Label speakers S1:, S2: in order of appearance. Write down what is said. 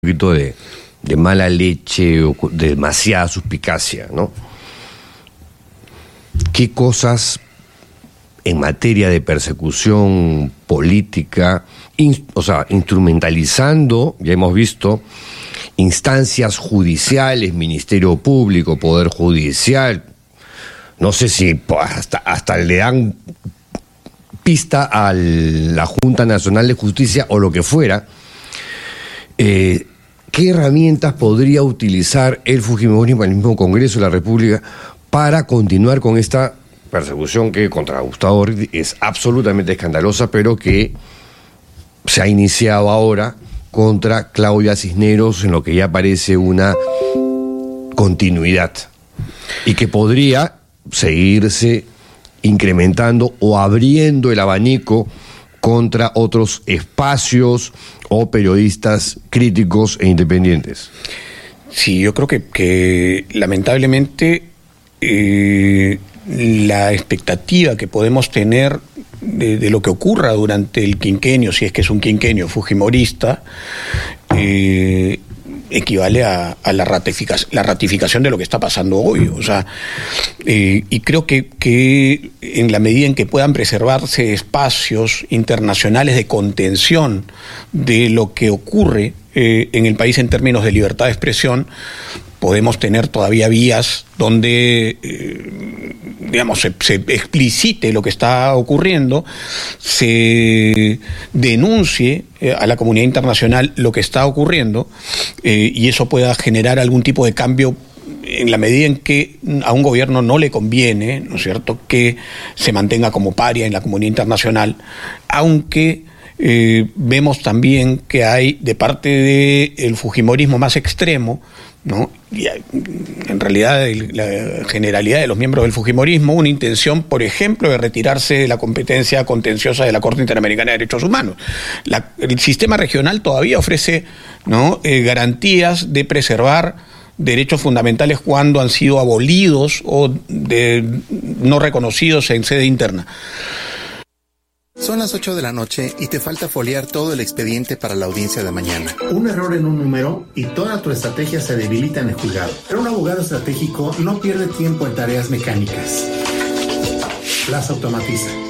S1: poquito de mala leche o de demasiada suspicacia, ¿no? ¿Qué cosas en materia de persecución política, instrumentalizando, ya hemos visto, instancias judiciales, Ministerio Público, Poder Judicial, no sé si hasta le dan pista a la Junta Nacional de Justicia o lo que fuera, ¿qué herramientas podría utilizar el Fujimorismo, el mismo Congreso de la República, para continuar con esta persecución que contra Gustavo Orri es absolutamente escandalosa, pero que se ha iniciado ahora contra Claudia Cisneros, en lo que ya parece una continuidad y que podría seguirse incrementando o abriendo el abanico contra otros espacios o periodistas críticos e independientes?
S2: Sí, yo creo que lamentablemente la expectativa que podemos tener de lo que ocurra durante el quinquenio, si es que es un quinquenio fujimorista, equivale a la ratificación de lo que está pasando hoy. O sea, y creo que en la medida en que puedan preservarse espacios internacionales de contención de lo que ocurre en el país en términos de libertad de expresión, podemos tener todavía vías donde, se explicite lo que está ocurriendo, se denuncie a la comunidad internacional lo que está ocurriendo, y eso pueda generar algún tipo de cambio en la medida en que a un gobierno no le conviene, ¿no es cierto?, que se mantenga como paria en la comunidad internacional, aunque vemos también que hay de parte del fujimorismo más extremo, ¿no?, y en realidad la generalidad de los miembros del fujimorismo, una intención, por ejemplo, de retirarse de la competencia contenciosa de la Corte Interamericana de Derechos Humanos. El sistema regional todavía ofrece, ¿no?, garantías de preservar derechos fundamentales cuando han sido abolidos o no reconocidos en sede interna.
S3: Son las 8 de la noche y te falta foliar todo el expediente para la audiencia de mañana.
S4: Un error en un número y toda tu estrategia se debilita en el juzgado. Pero un abogado estratégico no pierde tiempo en tareas mecánicas. Las automatiza.